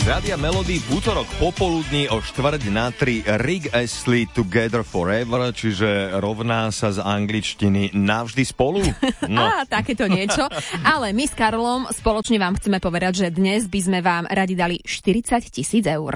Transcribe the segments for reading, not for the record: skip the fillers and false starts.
Rádia Melody v útorok popoludní o 2:45 Rick Astley Together Forever, čiže rovná sa z angličtiny navždy spolu? No. Takéto niečo. Ale my s Karolom spoločne vám chceme povedať, že dnes by sme vám radi dali 40 000 eur.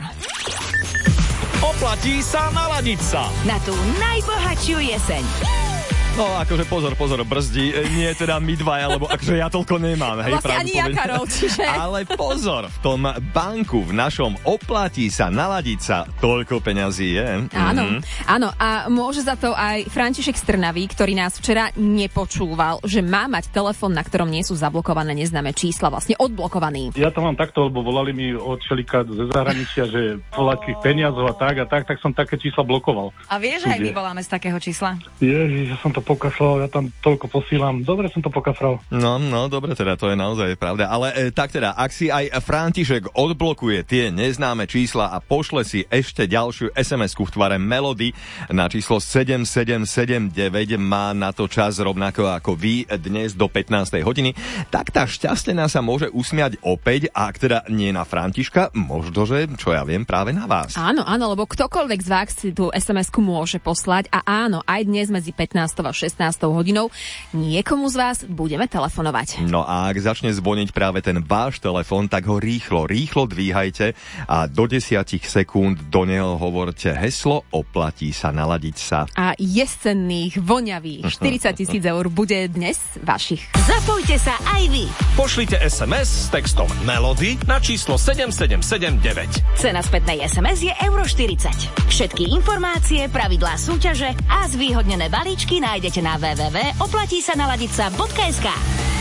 Oplatí sa naladiť sa na tú najbohatšiu jeseň. No akože pozor, brzdí, nie teda my dvaja, lebo akože ja toľko nemám. Hej, vlastne ani ja, Karol, čiže... Ale pozor, v tom banku, v našom oplatí sa naladiť sa, toľko peňazí je. Áno, a môže za to aj František Strnavý, ktorý nás včera nepočúval, že má mať telefón, na ktorom nie sú zablokované neznáme čísla, vlastne odblokovaný. Ja to mám takto, lebo volali mi od všelika ze zahraničia, že voľakých peniazov a tak som také čísla blokoval. A vieš, aj my voláme z takého čísla? Ježiš, ja som to pokašľal, ja tam toľko posílam. Dobre som to pokafral. No, dobre teda, to je naozaj pravda. Ale tak teda, ak si aj František odblokuje tie neznáme čísla a pošle si ešte ďalšiu SMS-ku v tvare Melody na číslo 7779, má na to čas rovnako ako vy dnes do 15. hodiny, tak tá šťastná sa môže usmiať opäť, a ak teda nie na Františka, možno, že, čo ja viem, práve na vás. Áno, lebo ktokoľvek z vás si tú SMS-ku môže poslať a áno, aj dnes medzi 15. a 16. hodinou niekomu z vás budeme telefonovať. No a ak začne zvoniť práve ten váš telefón, tak ho rýchlo dvíhajte a do 10 sekúnd do neho hovorte heslo oplatí sa naladiť sa. A jesenných, voňavých 40 000 eur bude dnes vašich. Zapojte sa aj vy. Pošlite SMS s textom Melody na číslo 7779. Cena spätnej SMS je €40. Všetky informácie, pravidlá súťaže a zvýhodnené balíčky nájdete na www.oplatísanaladica.sk.